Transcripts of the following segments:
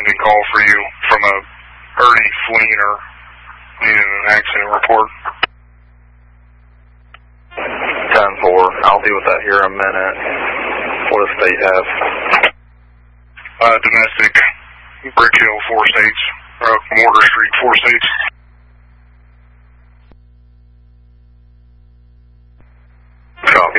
pending call for you from a Ernie Fleener needing an accident report. 10-4. I'll deal with that here in a minute. What does state have? Domestic, Brick Hill, 4 states. Mortar Street, 4 states. Copy.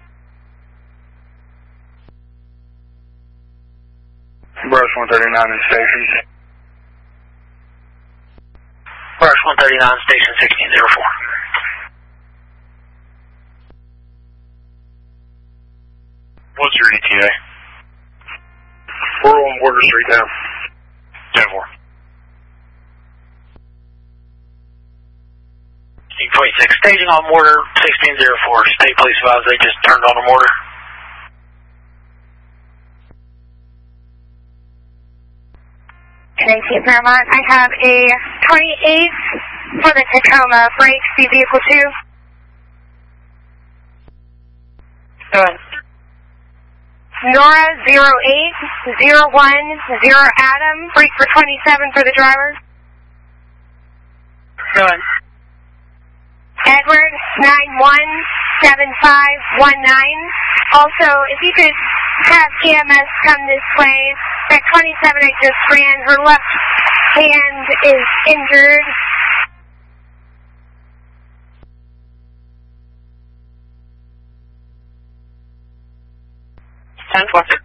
Brush 139 in station. Brush 139, station 1604. What's your ETA? We're on Border Street now. 10-4. 26, staging on mortar 1604. State police advised they just turned on a mortar. Can Paramount, I have a 28 for the Tacoma. Break, see vehicle 2. Go ahead. Nora 08010 Adam, break for 27 for the driver. Go ahead. Edward 917519. Also, if you could have EMS come this way, that 27 I just ran, her left hand is injured. 10-4.